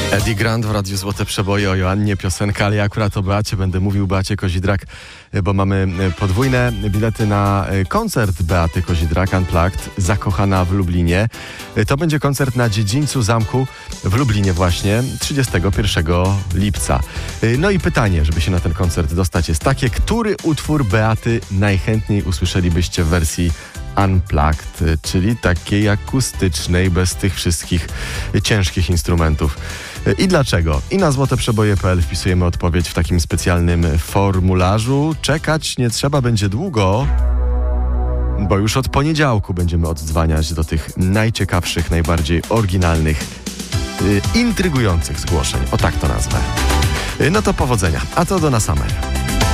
Eddie Grant w Radiu Złote Przeboje, o Joannie piosenka, ale ja akurat o Beacie będę mówił, Beacie Kozidrak, bo mamy podwójne bilety na koncert Beaty Kozidrak Unplugged, Zakochana w Lublinie. To będzie koncert na dziedzińcu zamku w Lublinie właśnie 31 lipca. No i pytanie, żeby się na ten koncert dostać, jest takie: który utwór Beaty najchętniej usłyszelibyście w wersji Unplugged, czyli takiej akustycznej, bez tych wszystkich ciężkich instrumentów? I dlaczego? I na złoteprzeboje.pl wpisujemy odpowiedź w takim specjalnym formularzu. Czekać nie trzeba będzie długo, bo już od poniedziałku będziemy oddzwaniać do tych najciekawszych, najbardziej oryginalnych, intrygujących zgłoszeń. O tak to nazwę. No to powodzenia. A to Donna Summer.